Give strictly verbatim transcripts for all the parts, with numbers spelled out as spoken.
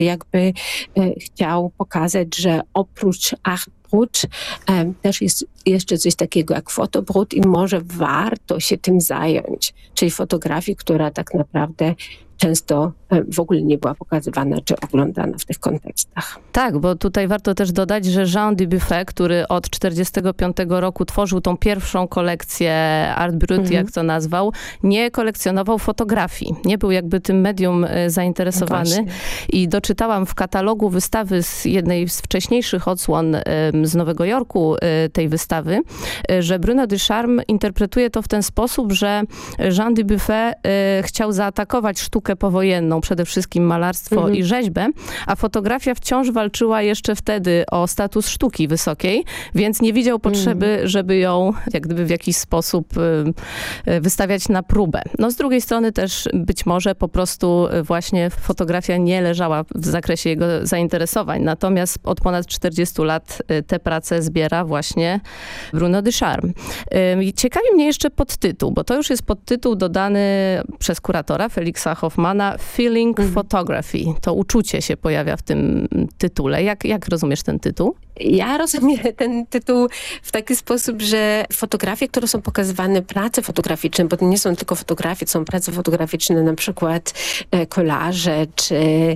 jakby e, chciał pokazać, że oprócz art brut e, też jest jeszcze coś takiego jak fotobrut i może warto się tym zająć, czyli fotografii, która tak naprawdę często w ogóle nie była pokazywana czy oglądana w tych kontekstach. Tak, bo tutaj warto też dodać, że Jean Dubuffet, który od czterdziestego piątego roku tworzył tą pierwszą kolekcję Art Brut, mhm. jak to nazwał, nie kolekcjonował fotografii. Nie był jakby tym medium zainteresowany. No i doczytałam w katalogu wystawy z jednej z wcześniejszych odsłon z Nowego Jorku tej wystawy, że Bruno Ducharme interpretuje to w ten sposób, że Jean Dubuffet chciał zaatakować sztukę powojenną, przede wszystkim malarstwo mhm. i rzeźbę, a fotografia wciąż walczyła jeszcze wtedy o status sztuki wysokiej, więc nie widział potrzeby, mhm. żeby ją jak gdyby w jakiś sposób wystawiać na próbę. No z drugiej strony też być może po prostu właśnie fotografia nie leżała w zakresie jego zainteresowań. Natomiast od ponad czterdziestu lat te prace zbiera właśnie Bruno Ducharme. Ciekawi mnie jeszcze podtytuł, bo to już jest podtytuł dodany przez kuratora Feliksa Hoffmana, Feeling mm. Photography. To uczucie się pojawia w tym tytule. Jak, jak rozumiesz ten tytuł? Ja rozumiem ten tytuł w taki sposób, że fotografie, które są pokazywane, prace fotograficzne, bo to nie są tylko fotografie, to są prace fotograficzne, na przykład e, kolaże, czy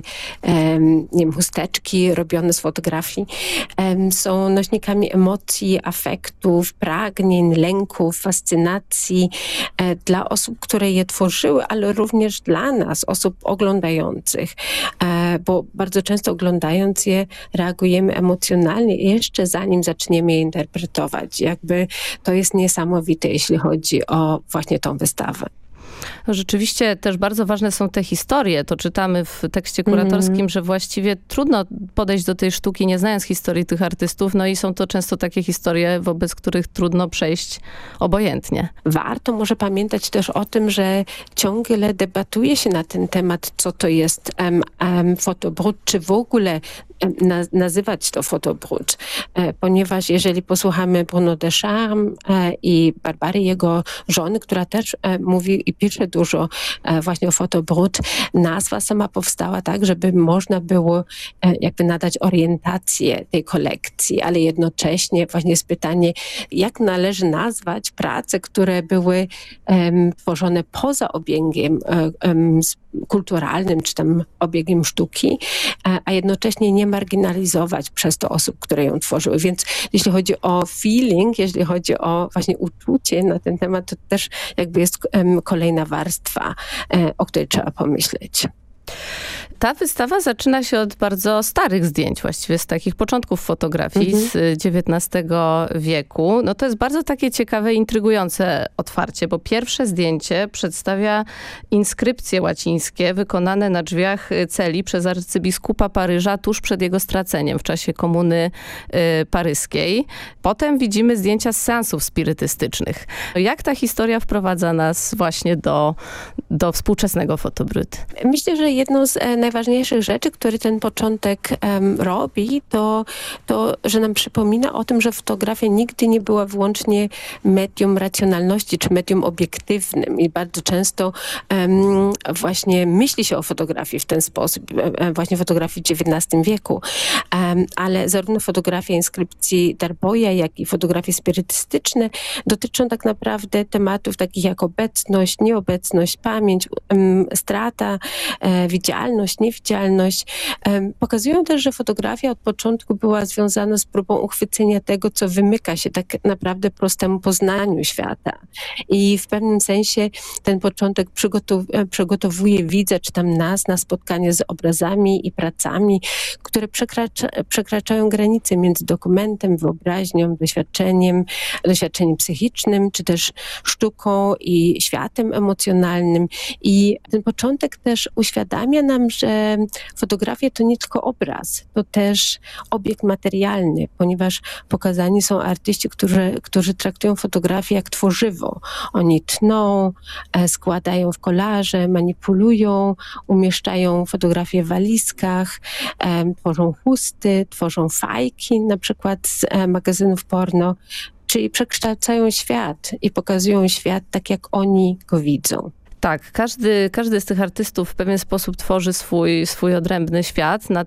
e, nie wiem, chusteczki robione z fotografii, e, są nośnikami emocji, afektów, pragnień, lęków, fascynacji e, dla osób, które je tworzyły, ale również dla nas, osób oglądających, e, bo bardzo często oglądając je reagujemy emocjonalnie jeszcze zanim zaczniemy je interpretować. Jakby to jest niesamowite, jeśli chodzi o właśnie tą wystawę. No rzeczywiście też bardzo ważne są te historie. To czytamy w tekście kuratorskim, mm. że właściwie trudno podejść do tej sztuki, nie znając historii tych artystów. No i są to często takie historie, wobec których trudno przejść obojętnie. Warto może pamiętać też o tym, że ciągle debatuje się na ten temat, co to jest um, um, fotobrut, czy w ogóle Na, nazywać to fotobrut, e, ponieważ jeżeli posłuchamy Bruno Ducharme e, i Barbary, jego żony, która też e, mówi i pisze dużo e, właśnie o fotobrut, nazwa sama powstała tak, żeby można było e, jakby nadać orientację tej kolekcji, ale jednocześnie właśnie jest pytanie, jak należy nazwać prace, które były e, tworzone poza obiegiem e, e, kulturalnym, czy tam obiegiem sztuki, a, a jednocześnie nie marginalizować przez to osób, które ją tworzyły. Więc jeśli chodzi o feeling, jeśli chodzi o właśnie uczucie na ten temat, to też jakby jest um, kolejna warstwa, um, o której trzeba pomyśleć. Ta wystawa zaczyna się od bardzo starych zdjęć, właściwie z takich początków fotografii mhm. z dziewiętnastego wieku. No to jest bardzo takie ciekawe i intrygujące otwarcie, bo pierwsze zdjęcie przedstawia inskrypcje łacińskie wykonane na drzwiach celi przez arcybiskupa Paryża tuż przed jego straceniem w czasie komuny y, paryskiej. Potem widzimy zdjęcia z seansów spirytystycznych. Jak ta historia wprowadza nas właśnie do, do współczesnego fotobrut? Myślę, że jedną z e, najważniejszych rzeczy, które ten początek um, robi, to, to, że nam przypomina o tym, że fotografia nigdy nie była wyłącznie medium racjonalności, czy medium obiektywnym. I bardzo często um, właśnie myśli się o fotografii w ten sposób, um, właśnie fotografii w dziewiętnastym wieku. Um, ale zarówno fotografia inskrypcji Darboya, jak i fotografie spirytystyczne dotyczą tak naprawdę tematów takich jak obecność, nieobecność, pamięć, um, strata, e, widzialność, niewidzialność. E, pokazują też, że fotografia od początku była związana z próbą uchwycenia tego, co wymyka się tak naprawdę prostemu poznaniu świata. I w pewnym sensie ten początek przygotow- przygotowuje widza, czy tam nas, na spotkanie z obrazami i pracami, które przekracza, przekraczają granice między dokumentem, wyobraźnią, doświadczeniem, doświadczeniem psychicznym, czy też sztuką i światem emocjonalnym. I ten początek też uświadamia nam, że fotografia to nie tylko obraz, to też obiekt materialny, ponieważ pokazani są artyści, którzy, którzy traktują fotografię jak tworzywo. Oni tną, składają w kolaże, manipulują, umieszczają fotografie w walizkach, tworzą chusty, tworzą fajki, na przykład z magazynów porno, czyli przekształcają świat i pokazują świat tak, jak oni go widzą. Tak, każdy, każdy z tych artystów w pewien sposób tworzy swój, swój odrębny świat.